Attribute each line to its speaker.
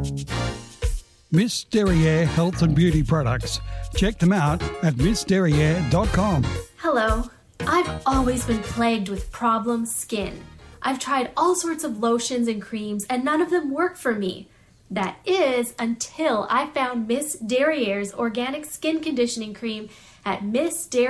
Speaker 1: Miss Derriere Health and Beauty Products. Check them out at missderriere.com.
Speaker 2: Hello. I've always been plagued with problem skin. I've tried all sorts of lotions and creams and none of them work for me. That is until I found Miss Derriere's organic skin conditioning cream at Miss Derriere.